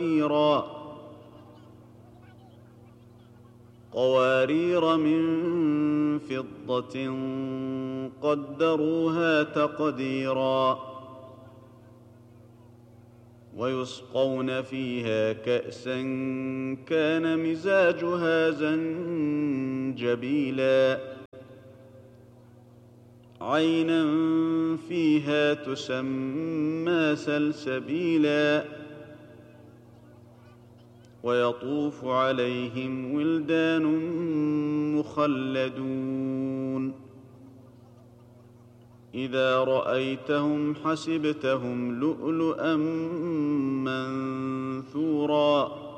قوارير من فضة قدروها تقديرا ويسقون فيها كأسا كان مزاجها زنجبيلا عينا فيها تسمى سلسبيلا ويطوف عليهم ولدان مخلدون إذا رأيتهم حسبتهم لؤلؤا منثورا